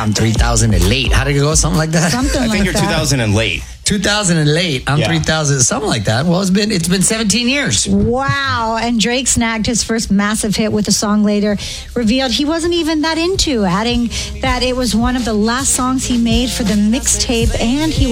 I'm 3,000 and late. How did it go? Something like that? I think you're 2,000 and late. 2,000 and late. I'm 3,000, something like that. Well, it's been 17 years. Wow. And Drake snagged his first massive hit with the song later, revealed he wasn't even that into, adding that it was one of the last songs he made for the mixtape and he